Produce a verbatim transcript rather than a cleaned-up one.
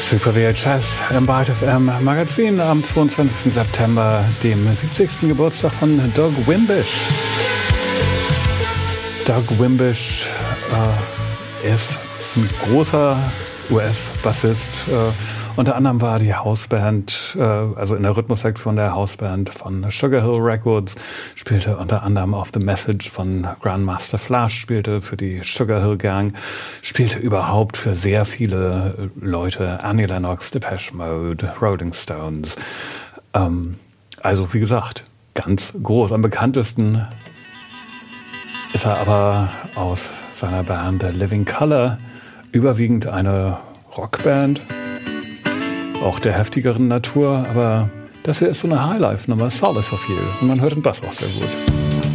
Super V H S im Byte F M Magazin am zweiundzwanzigsten September, dem siebzigsten Geburtstag von Doug Wimbish. Doug Wimbish äh, ist ein großer U S-Bassist. Äh, unter anderem war die Hausband, äh, also in der Rhythmussektion der Hausband von Sugar Hill Records, spielte unter anderem auf The Message von Grandmaster Flash, spielte für die Sugar Hill Gang, spielte überhaupt für sehr viele Leute, Annie Lennox, Depeche Mode, Rolling Stones. Ähm, also wie gesagt, ganz groß. Am bekanntesten ist er aber aus seiner Band Living Colour, überwiegend eine Rockband, auch der heftigeren Natur, aber das hier ist so eine Highlife-Nummer, Solace of You, und man hört den Bass auch sehr gut.